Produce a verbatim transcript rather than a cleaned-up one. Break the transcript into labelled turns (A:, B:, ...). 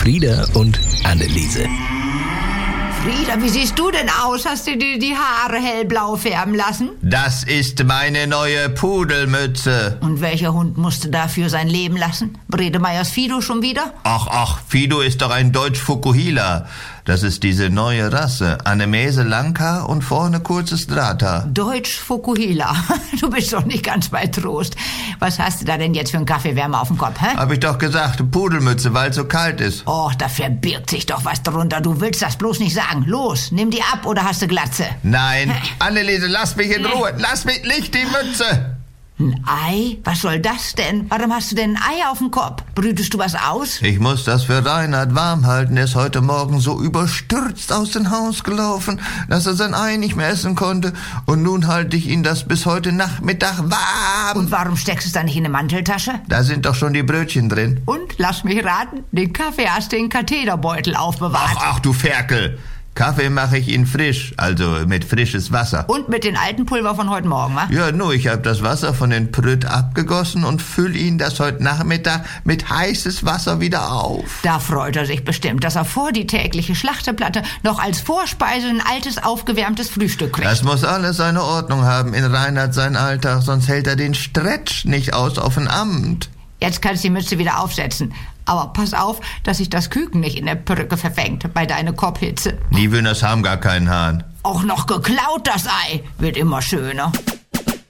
A: Frieda und Anneliese.
B: Frieda, wie siehst du denn aus? Hast du dir die Haare hellblau färben lassen?
C: Das ist meine neue Pudelmütze.
B: Und welcher Hund musste dafür sein Leben lassen? Bredemeyers Fido schon wieder?
C: Ach, ach, Fido ist doch ein Deutsch-Fukuhila. Das ist diese neue Rasse. Annemiese Langhaar und vorne kurzes Drahthaar.
B: Deutsch Fukuhila. Du bist doch nicht ganz bei Trost. Was hast du da denn jetzt für einen Kaffeewärmer auf dem Kopf, hä?
C: Hab ich doch gesagt, Pudelmütze, weil es so kalt ist.
B: Och, da verbirgt sich doch was drunter. Du willst das bloß nicht sagen. Los, nimm die ab oder hast du Glatze?
C: Nein, Anneliese, lass mich in Ruhe. Lass mich nicht die Mütze.
B: Ein Ei? Was soll das denn? Warum hast du denn ein Ei auf dem Kopf? Brütest du was aus?
C: Ich muss das für Reinhard warm halten. Er ist heute Morgen so überstürzt aus dem Haus gelaufen, dass er sein Ei nicht mehr essen konnte. Und nun halte ich ihn das bis heute Nachmittag warm.
B: Und warum steckst du es dann nicht in eine Manteltasche?
C: Da sind doch schon die Brötchen drin.
B: Und, lass mich raten, den Kaffee hast du in den Katheterbeutel aufbewahrt.
C: Ach, ach, du Ferkel. Kaffee mache ich ihn frisch, also mit frisches Wasser.
B: Und mit den alten Pulver von heute Morgen, wa?
C: Ja, nur, ich habe das Wasser von den Prütt abgegossen und fülle ihn das heute Nachmittag mit heißes Wasser wieder auf.
B: Da freut er sich bestimmt, dass er vor die tägliche Schlachteplatte noch als Vorspeise ein altes, aufgewärmtes Frühstück kriegt.
C: Das muss alles seine Ordnung haben in Reinhard sein Alltag, sonst hält er den Stretch nicht aus auf ein Amt.
B: Jetzt kannst du die Mütze wieder aufsetzen. Aber pass auf, dass sich das Küken nicht in der Perücke verfängt bei deiner Kopfhitze.
C: Die Wünners haben gar keinen Hahn.
B: Auch noch geklaut, das Ei. Wird immer schöner.